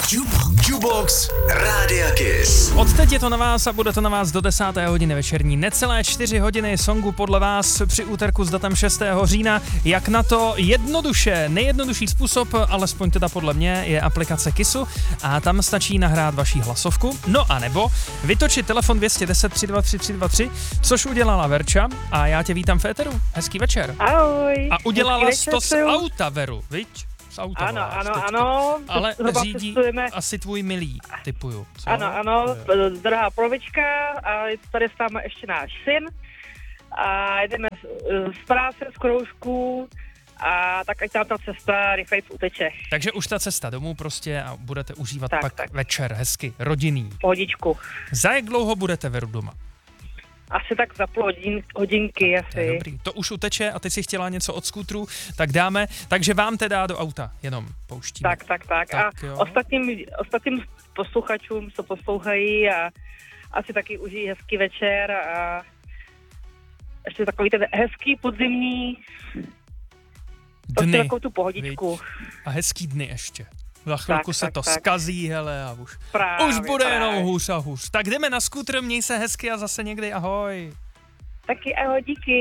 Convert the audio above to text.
Jubox Rádia Kiss. Odteď je to na vás a bude to na vás do 10. hodiny večerní. Necelé 4 hodiny songu podle vás při úterku s datem 6. října. Jak na to jednoduše, nejjednodušší způsob, alespoň teda podle mě, je aplikace Kissu a tam stačí nahrát vaší hlasovku. No a nebo vytočit telefon 210 323 323, což udělala Verča a já tě vítám v éteru. Hezký večer. Ahoj. A udělala jsi to z auta, Veru, viď? Z auta. Ano. Ale řídí asi tvůj milý, typuju. Co? Ano, drahá polovička a tady s námi ještě náš syn a jdeme z práce, z kroužku a tak ať tam ta cesta rychleji uteče. Takže už ta cesta domů prostě a budete užívat tak, pak tak. večer hezky, rodinný. Pohodičku. Za jak dlouho budete, Veru, doma? Asi tak za půl hodinky asi. To je dobrý. To už uteče a teď si chtěla něco od skútru, tak dáme. Takže vám teda do auta jenom pouštíme. Tak. A ostatním posluchačům, co poslouchají a asi taky užijí hezký večer a ještě takový ten hezký podzimní dny. Takovou tu pohodičku. Viď? A hezký dny ještě. Za chvilku se to zkazí, hele, a už bude jenom hůř a hůř. Tak jdeme na skútr, měj se hezky a zase někdy ahoj. Taky ahoj, díky.